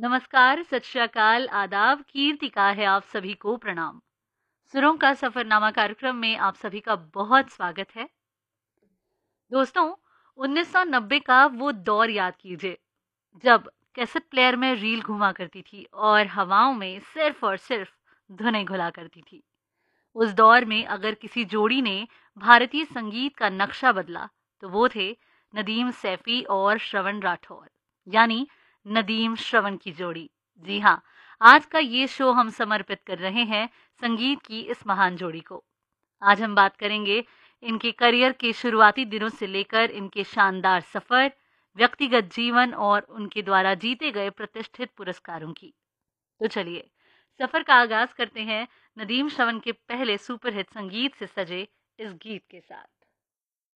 नमस्कार, सत श्री अकाल, आदाब, कीर्तिका है आप सभी को प्रणाम। सुरों का सफरनामा कार्यक्रम में आप सभी का बहुत स्वागत है। दोस्तों, 1990 का वो दौर याद कीजिए जब कैसेट प्लेयर में रील घुमा करती थी और हवाओं में सिर्फ और सिर्फ धुनें घुला करती थी। उस दौर में अगर किसी जोड़ी ने भारतीय संगीत का नक्शा बदला तो वो थे नदीम सैफी और श्रवण राठौर, यानी नदीम श्रवण की जोड़ी। जी हाँ, आज का ये शो हम समर्पित कर रहे हैं संगीत की इस महान जोड़ी को। आज हम बात करेंगे इनके करियर के शुरुआती दिनों से लेकर इनके शानदार सफर, व्यक्तिगत जीवन और उनके द्वारा जीते गए प्रतिष्ठित पुरस्कारों की। तो चलिए सफर का आगाज करते हैं नदीम श्रवण के पहले सुपरहिट संगीत से सजे इस गीत के साथ।